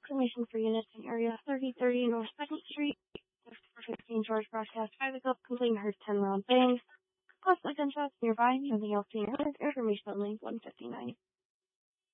information for units in Area 3030 North 2nd Street. 415 George Broadcast 5 is up, complete and heard 10 round bangs. Plus, the gunshots nearby, nothing else being heard. Information only, 159.